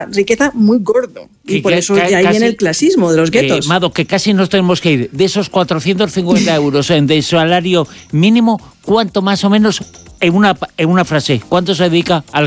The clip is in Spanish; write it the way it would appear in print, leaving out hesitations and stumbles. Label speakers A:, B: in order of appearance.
A: riqueza muy gordo. Y por eso de ahí viene el clasismo de los guetos.
B: Mado, que casi nos tenemos que ir. De esos 450 euros de salario mínimo, ¿cuánto más o menos, en una frase, cuánto se dedica al